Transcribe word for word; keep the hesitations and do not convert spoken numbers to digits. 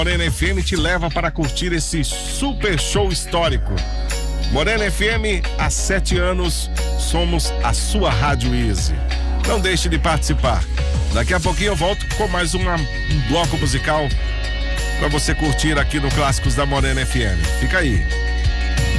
Morena F M te leva para curtir esse super show histórico. Morena F M, há sete anos, somos a sua Rádio Easy. Não deixe de participar. Daqui a pouquinho eu volto com mais uma, um bloco musical para você curtir aqui no Clássicos da Morena F M. Fica aí.